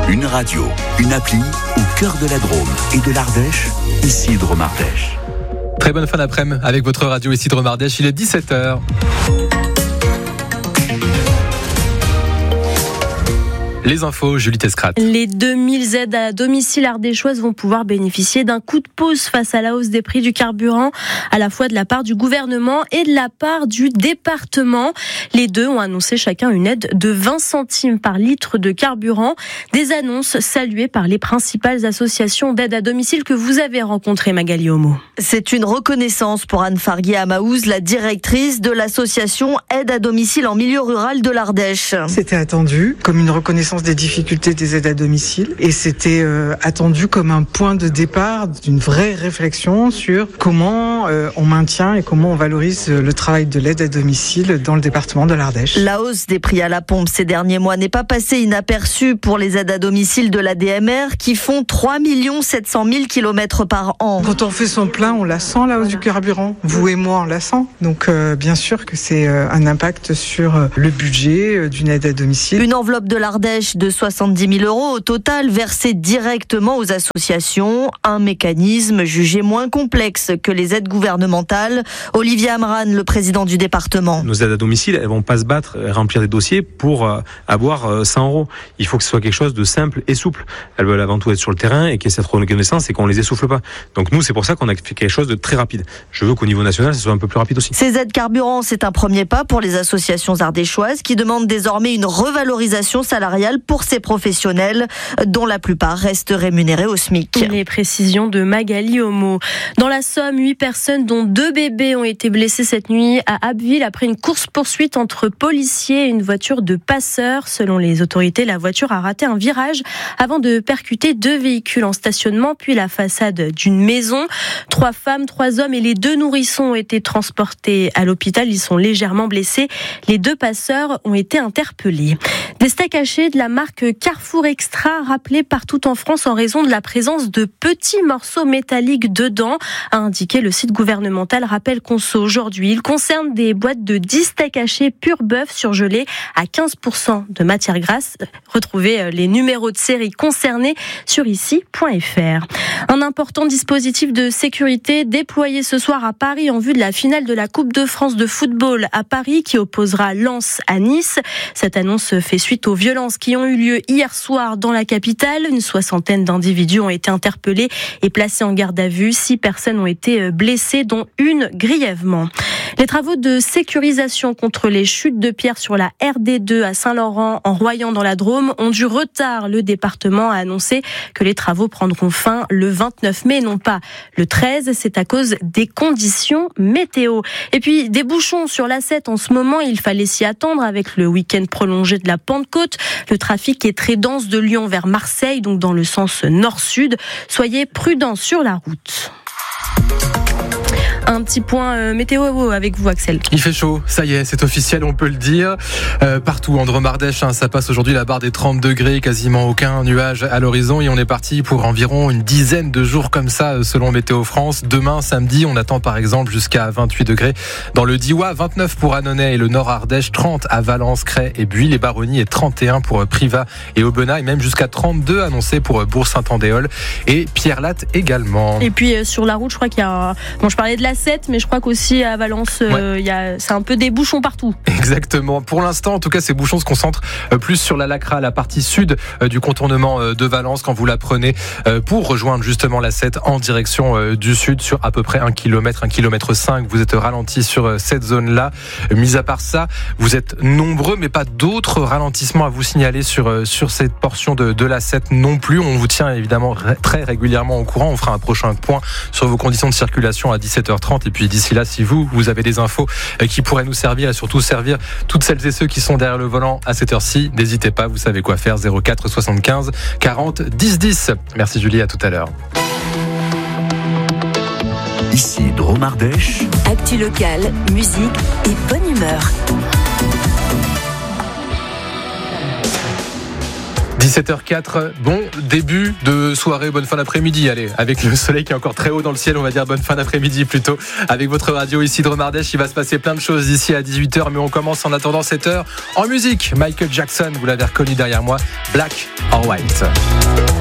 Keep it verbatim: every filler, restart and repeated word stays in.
Une radio, une appli au cœur de la Drôme et de l'Ardèche, ici Drôme Ardèche. Très bonne fin d'après-midi avec votre radio ici Drôme Ardèche, il est dix-sept heures. Les infos, Julie Tescrat. Les deux mille aides à domicile ardéchoises vont pouvoir bénéficier d'un coup de pouce face à la hausse des prix du carburant, à la fois de la part du gouvernement et de la part du département. Les deux ont annoncé chacun une aide de vingt centimes par litre de carburant. Des annonces saluées par les principales associations d'aide à domicile que vous avez rencontrées, Magali Homo. C'est une reconnaissance pour Anne Farguier-Amaouz, la directrice de l'association Aide à domicile en milieu rural de l'Ardèche. C'était attendu comme une reconnaissance des difficultés des aides à domicile et c'était euh, attendu comme un point de départ d'une vraie réflexion sur comment euh, on maintient et comment on valorise le travail de l'aide à domicile dans le département de l'Ardèche. La hausse des prix à la pompe ces derniers mois n'est pas passée inaperçue pour les aides à domicile de l'A D M R qui font trois millions sept cent mille kilomètres par an. Quand on fait son plein, on la sent la hausse du carburant. Vous et moi, on la sent. Donc euh, bien sûr que c'est euh, un impact sur euh, le budget euh, d'une aide à domicile. Une enveloppe de l'Ardèche de soixante-dix mille euros au total versés directement aux associations. Un mécanisme jugé moins complexe que les aides gouvernementales. Olivier Amran, le président du département. Nos aides à domicile, elles vont pas se battre et remplir des dossiers pour euh, avoir euh, cent euros. Il faut que ce soit quelque chose de simple et souple. Elles veulent avant tout être sur le terrain et qu'il y ait cette reconnaissance et qu'on les essouffle pas. Donc nous, c'est pour ça qu'on a fait quelque chose de très rapide. Je veux qu'au niveau national, ce soit un peu plus rapide aussi. Ces aides carburant, c'est un premier pas pour les associations ardéchoises qui demandent désormais une revalorisation salariale pour ces professionnels, dont la plupart restent rémunérés au SMIC. Les précisions de Magali Homo. Dans la Somme, huit personnes, dont deux bébés, ont été blessées cette nuit à Abbeville après une course-poursuite entre policiers et une voiture de passeurs. Selon les autorités, la voiture a raté un virage avant de percuter deux véhicules en stationnement, puis la façade d'une maison. Trois femmes, trois hommes et les deux nourrissons ont été transportés à l'hôpital. Ils sont légèrement blessés. Les deux passeurs ont été interpellés. Des steaks hachés de la marque Carrefour Extra rappelés partout en France en raison de la présence de petits morceaux métalliques dedans, a indiqué le site gouvernemental Rappel Conso aujourd'hui. Il concerne des boîtes de dix steaks hachés pur bœuf surgelés à quinze pour cent de matière grasse. Retrouvez les numéros de série concernés sur ici point f r. Un important dispositif de sécurité déployé ce soir à Paris en vue de la finale de la Coupe de France de football à Paris qui opposera Lens à Nice. Cette annonce fait suite aux violences qui ont eu lieu hier soir dans la capitale. Une soixantaine d'individus ont été interpellés et placés en garde à vue. Six personnes ont été blessées, dont une grièvement. Les travaux de sécurisation contre les chutes de pierres sur la R D deux à Saint-Laurent, en Royan dans la Drôme, ont du retard. Le département a annoncé que les travaux prendront fin le vingt-neuf mai, non pas le treize. C'est à cause des conditions météo. Et puis, des bouchons sur l'A sept en ce moment, il fallait s'y attendre avec le week-end prolongé de la Pentecôte. Le trafic est très dense de Lyon vers Marseille, donc dans le sens nord-sud. Soyez prudents sur la route. Un petit point euh, météo avec vous, Axel. Il fait chaud, ça y est, c'est officiel, on peut le dire. Euh, partout en Drôme Ardèche, hein, ça passe aujourd'hui la barre des trente degrés, quasiment aucun nuage à l'horizon. Et on est parti pour environ une dizaine de jours comme ça, selon Météo France. Demain, samedi, on attend par exemple jusqu'à vingt-huit degrés dans le Diois, vingt-neuf pour Annonay et le Nord Ardèche, trente à Valence, Cray et Buis, les Baronnies et trente et un pour Privas et Aubenas, et même jusqu'à trente-deux annoncés pour Bourg-Saint-Andéol et Pierre-Latte également. Et puis euh, sur la route, je crois qu'il y a... Bon, je parlais de la sept, mais je crois qu'aussi à Valence, euh, ouais. il y a... c'est un peu des bouchons partout. Exactement. Pour l'instant, en tout cas, ces bouchons se concentrent plus sur la Lacra, la partie sud du contournement de Valence, quand vous la prenez pour rejoindre justement la sept en direction du sud, sur à peu près un kilomètre, un kilomètre cinq. Vous êtes ralenti sur cette zone-là. Mis à part ça, vous êtes nombreux, mais pas d'autres ralentissements à vous signaler sur, sur cette portion de, de la sept non plus. On vous tient évidemment très régulièrement au courant. On fera un prochain point sur vos conditions de circulation à dix-sept heures trente. Et puis d'ici là, si vous, vous avez des infos qui pourraient nous servir et surtout servir toutes celles et ceux qui sont derrière le volant à cette heure-ci, n'hésitez pas, vous savez quoi faire. zéro quatre soixante-quinze quarante dix dix. Merci Julie, à tout à l'heure. Ici Drôme Ardèche. Actu locale, musique et bonne humeur. dix-sept heures quatre, bon début de soirée, bonne fin d'après-midi, allez, avec le soleil qui est encore très haut dans le ciel, on va dire bonne fin d'après-midi plutôt, avec votre radio ici de Dromardèche. Il va se passer plein de choses d'ici à dix-huit heures, mais on commence en attendant cette heure en musique. Michael Jackson, vous l'avez reconnu derrière moi, Black or White.